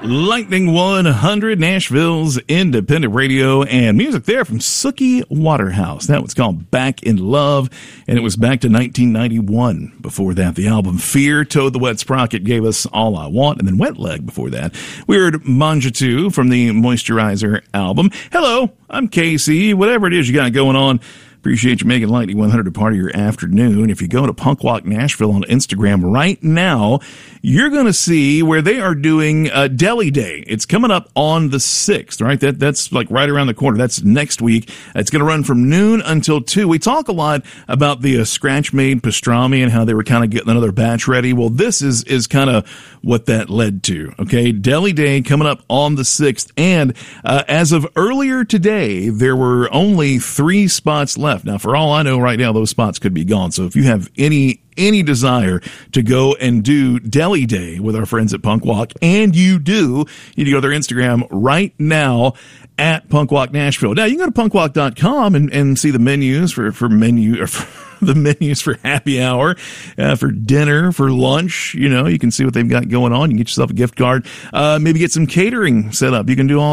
Lightning 100, Nashville's independent radio, and music there from Sookie Waterhouse. That was called Back in Love, and it was back to 1991. Before that, the album Fear, Toad the Wet Sprocket gave us All I Want, and then Wet Leg before that. We heard Manja 2 from the Moisturizer album. Hello, I'm Casey. Whatever it is you got going on, appreciate you making Lightning 100 a part of your afternoon. If you go to Punk Walk Nashville on Instagram right now, you're going to see where they are doing Deli Day. It's coming up on the 6th, right? That's like right around the corner. That's next week. It's going to run from noon until 2. We talk a lot about the scratch-made pastrami and how they were kind of getting another batch ready. Well, this is kind of what that led to, okay? Deli Day coming up on the 6th. And as of earlier today, there were only 3 spots left. Now, for all I know right now, those spots could be gone. So if you have any desire to go and do Deli Day with our friends at Punk Walk, and you do, you need to go to their Instagram right now at Punk Walk Nashville. Now, you can go to punkwalk.com and see the menus for the menus for happy hour, for dinner, for lunch. You know, you can see what they've got going on. You can get yourself a gift card, maybe get some catering set up. You can do all